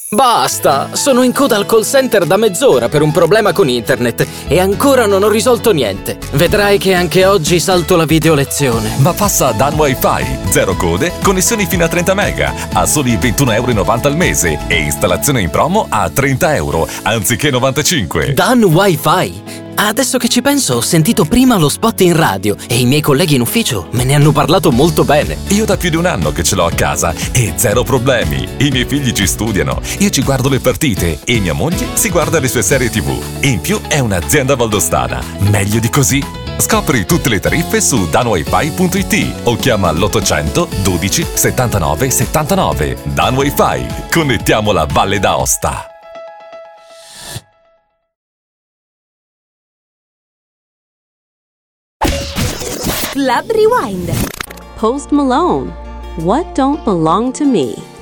Basta! Sono in coda al call center da mezz'ora per un problema con internet e ancora non ho risolto niente. Vedrai che anche oggi salto la videolezione. Ma passa a Dan Wi-Fi. Zero code, connessioni fino a 30 mega, a soli 21,90 € al mese e installazione in promo a 30 €, anziché 95. Dan Wi-Fi? Adesso che ci penso, ho sentito prima lo spot in radio e i miei colleghi in ufficio me ne hanno parlato molto bene. Io da più di un anno che ce l'ho a casa e zero problemi. I miei figli ci studiano, io ci guardo le partite e mia moglie si guarda le sue serie TV. In più è un'azienda valdostana. Meglio di così? Scopri tutte le tariffe su danwifi.it o chiama l'800 12 79 79. Dan Wi-Fi. Connettiamo la Valle d'Aosta. Club Rewind. Post Malone, What Don't Belong to Me.